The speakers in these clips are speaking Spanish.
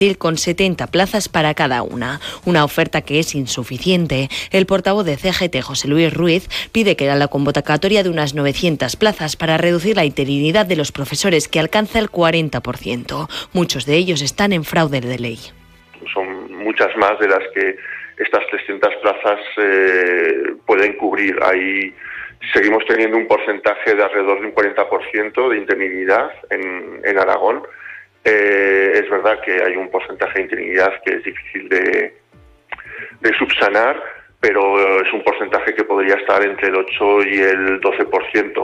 con 70 plazas para cada una oferta que es insuficiente. El portavoz de CGT, José Luis Ruiz, pide que haya la convocatoria de unas 900 plazas para reducir la interinidad de los profesores, que alcanza el 40%. Muchos de ellos están en fraude de ley. Son muchas más de las que estas 300 plazas pueden cubrir. Ahí seguimos teniendo un porcentaje de alrededor de un 40% de interinidad en Aragón. Es verdad que hay un porcentaje de interinidad que es difícil de subsanar, pero es un porcentaje que podría estar entre el 8 y el 12%.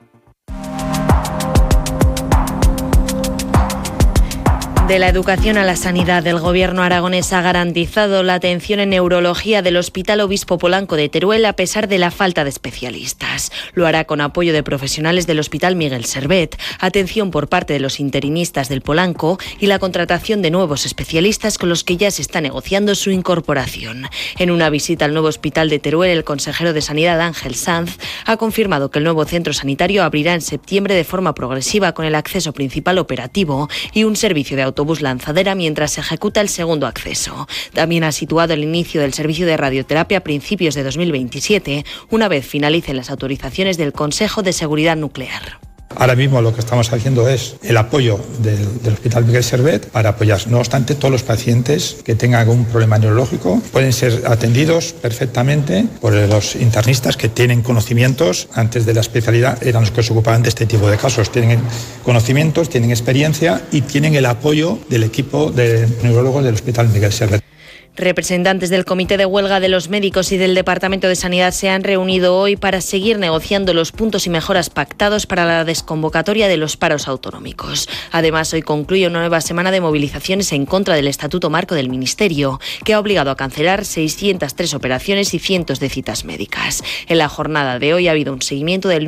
De la educación a la sanidad, el Gobierno aragonés ha garantizado la atención en neurología del Hospital Obispo Polanco de Teruel a pesar de la falta de especialistas. Lo hará con apoyo de profesionales del Hospital Miguel Servet, atención por parte de los interinistas del Polanco y la contratación de nuevos especialistas con los que ya se está negociando su incorporación. En una visita al nuevo Hospital de Teruel, el consejero de Sanidad, Ángel Sanz, ha confirmado que el nuevo centro sanitario abrirá en septiembre de forma progresiva con el acceso principal operativo y un servicio de autobús lanzadera mientras se ejecuta el segundo acceso. También ha situado el inicio del servicio de radioterapia a principios de 2027, una vez finalicen las autorizaciones del Consejo de Seguridad Nuclear. Ahora mismo lo que estamos haciendo es el apoyo del Hospital Miguel Servet para apoyar. No obstante, todos los pacientes que tengan algún problema neurológico pueden ser atendidos perfectamente por los internistas que tienen conocimientos. Antes de la especialidad eran los que se ocupaban de este tipo de casos. Tienen conocimientos, tienen experiencia y tienen el apoyo del equipo de neurólogos del Hospital Miguel Servet. Representantes del Comité de Huelga de los Médicos y del Departamento de Sanidad se han reunido hoy para seguir negociando los puntos y mejoras pactados para la desconvocatoria de los paros autonómicos. Además, hoy concluye una nueva semana de movilizaciones en contra del Estatuto Marco del Ministerio, que ha obligado a cancelar 603 operaciones y cientos de citas médicas. En la jornada de hoy ha habido un seguimiento del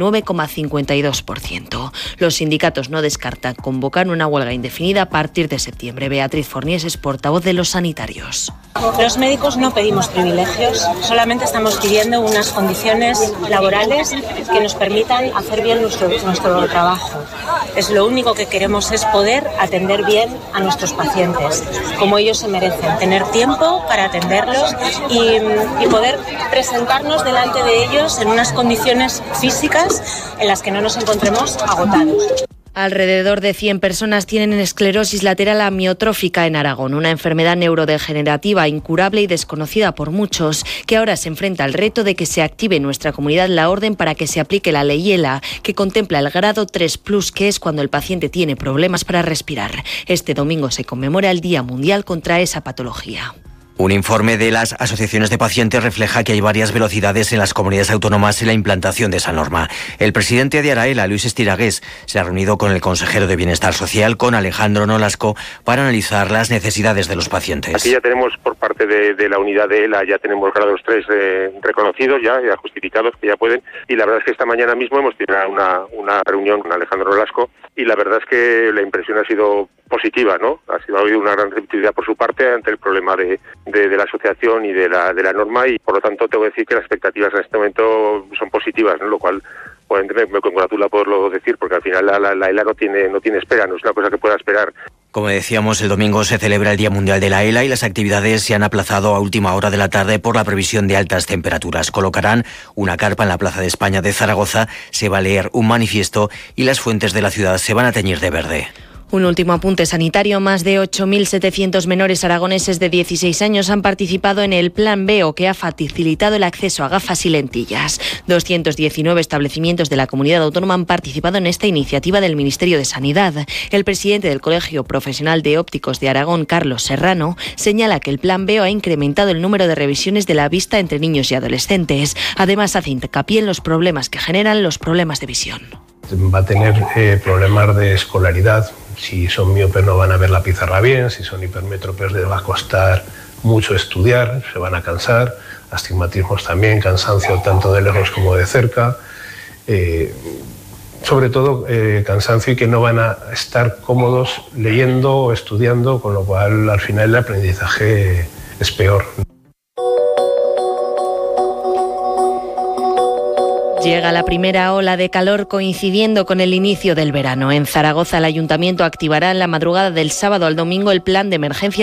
9,52%. Los sindicatos no descartan convocar una huelga indefinida a partir de septiembre. Beatriz Forniés es portavoz de los sanitarios. Los médicos no pedimos privilegios, solamente estamos pidiendo unas condiciones laborales que nos permitan hacer bien nuestro trabajo. Es lo único que queremos, es poder atender bien a nuestros pacientes, como ellos se merecen, tener tiempo para atenderlos y poder presentarnos delante de ellos en unas condiciones físicas en las que no nos encontremos agotados. Alrededor de 100 personas tienen esclerosis lateral amiotrófica en Aragón, una enfermedad neurodegenerativa incurable y desconocida por muchos, que ahora se enfrenta al reto de que se active en nuestra comunidad la orden para que se aplique la ley ELA, que contempla el grado 3+, que es cuando el paciente tiene problemas para respirar. Este domingo se conmemora el Día Mundial contra esa patología. Un informe de las asociaciones de pacientes refleja que hay varias velocidades en las comunidades autónomas en la implantación de esa norma. El presidente de ARAELA, Luis Estiragués, se ha reunido con el consejero de Bienestar Social, con Alejandro Nolasco, para analizar las necesidades de los pacientes. Aquí ya tenemos por parte de la unidad de ELA, ya tenemos grados 3 reconocidos, ya justificados, que ya pueden. Y la verdad es que esta mañana mismo hemos tenido una reunión con Alejandro Nolasco y la verdad es que la impresión ha sido positiva, ¿no? Ha habido una gran receptividad por su parte ante el problema de la asociación y de la norma, y por lo tanto tengo que decir que las expectativas en este momento son positivas, ¿no? Lo cual me congratula poderlo decir, porque al final la ELA no tiene espera, no es una cosa que pueda esperar. Como decíamos, el domingo se celebra el Día Mundial de la ELA y las actividades se han aplazado a última hora de la tarde por la previsión de altas temperaturas. Colocarán una carpa en la Plaza de España de Zaragoza, se va a leer un manifiesto y las fuentes de la ciudad se van a teñir de verde. Un último apunte sanitario. Más de 8.700 menores aragoneses de 16 años han participado en el Plan BEO, que ha facilitado el acceso a gafas y lentillas. 219 establecimientos de la comunidad autónoma han participado en esta iniciativa del Ministerio de Sanidad. El presidente del Colegio Profesional de Ópticos de Aragón, Carlos Serrano, señala que el Plan BEO ha incrementado el número de revisiones de la vista entre niños y adolescentes. Además, hace hincapié en los problemas que generan los problemas de visión. Va a tener problemas de escolaridad. Si son miopes no van a ver la pizarra bien, si son hipermétropes les va a costar mucho estudiar, se van a cansar, astigmatismos también, cansancio tanto de lejos como de cerca, sobre todo cansancio y que no van a estar cómodos leyendo o estudiando, con lo cual al final el aprendizaje es peor. Llega la primera ola de calor coincidiendo con el inicio del verano. En Zaragoza, el Ayuntamiento activará en la madrugada del sábado al domingo el plan de emergencia